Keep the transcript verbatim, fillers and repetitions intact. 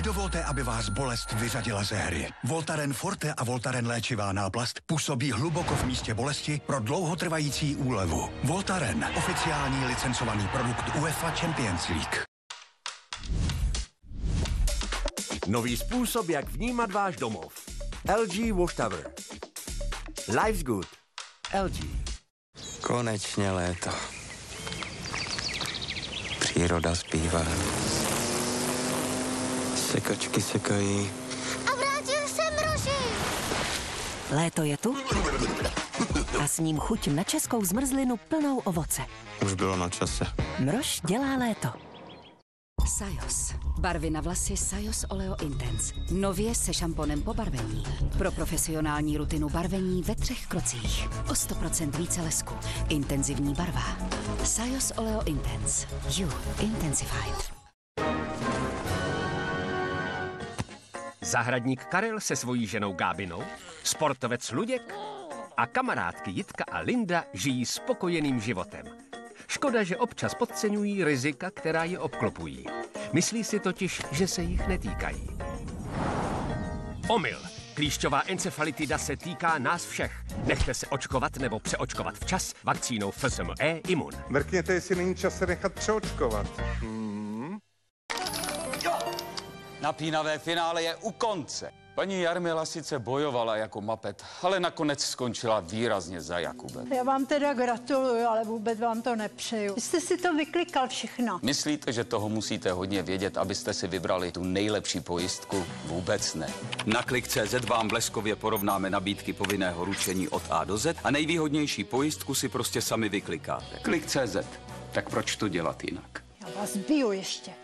Nedovolte, aby vás bolest vyřadila ze hry. Voltaren Forte a Voltaren léčivá náplast působí hluboko v místě bolesti pro dlouhotrvající úlevu. Voltaren, oficiální licencovaný produkt UEFA Champions League. Nový způsob, jak vnímat váš domov. L G Wash Tower. Life's good. L G. Konečně léto. Příroda zpívá. Sekačky sekají. A vrátil se mroží. Léto je tu a s ním chuť na českou zmrzlinu plnou ovoce. Už bylo na čase. Mrož dělá léto. Sajos. Barvy na vlasy Sajos Oleo Intense. Nově se šamponem po barvení. Pro profesionální rutinu barvení ve třech krocích. O sto procent více lesku. Intenzivní barva. Sajos Oleo Intense. You Intensified. Zahradník Karel se svojí ženou Gábinou, sportovec Luděk a kamarádky Jitka a Linda žijí spokojeným životem. Škoda, že občas podceňují rizika, která je obklopují. Myslí si totiž, že se jich netýkají. Omyl. Klíšťová encefalitida se týká nás všech. Nechte se očkovat nebo přeočkovat včas vakcínou F S M E Imun. Mrkněte, jestli není čas se nechat přeočkovat. Hmm. Napínavé finále je u konce. Paní Jarmila sice bojovala jako mapet, ale nakonec skončila výrazně za Jakubem. Já vám teda gratuluju, ale vůbec vám to nepřeju. Vy jste si to vyklikal všechno. Myslíte, že toho musíte hodně vědět, abyste si vybrali tu nejlepší pojistku? Vůbec ne. Na klik tečka cé zet vám bleskově porovnáme nabídky povinného ručení od A do Z a nejvýhodnější pojistku si prostě sami vyklikáte. klik tečka cé zet. Tak proč to dělat jinak? Já vás biju ještě.